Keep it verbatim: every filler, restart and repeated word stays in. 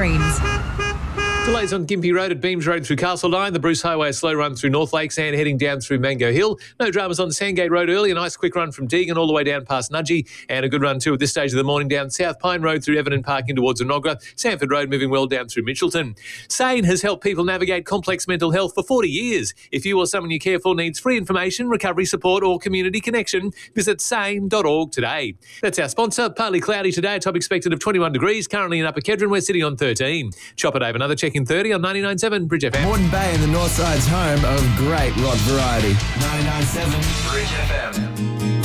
Greens. Delays on Gympie Road at Beams Road through Castledine. The Bruce Highway a slow run through North Lakes and heading down through Mango Hill. No dramas on Sandgate Road early. A nice quick run from Deegan all the way down past Nudgee. And a good run too at this stage of the morning down South Pine Road through Everton Park in towards Enoggera. Sanford Road moving well down through Mitchelton. SANE has helped people navigate complex mental health for forty years. If you or someone you care for needs free information, recovery support or community connection, visit sane dot org today. That's our sponsor. Partly cloudy today. A top expected of twenty-one degrees. Currently in Upper Kedron, we're sitting on thirteen. Chopper Dave, another check in thirty on ninety-nine point seven Bridge F M. Moreton Bay in the North Side's home of great rock variety. ninety-nine point seven Bridge F M.